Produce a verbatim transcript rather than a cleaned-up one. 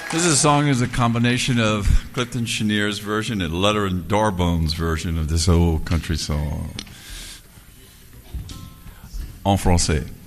This is a song is a combination of Clifton Cheniere's version and Letter and Darbone's version of this old country song. En français.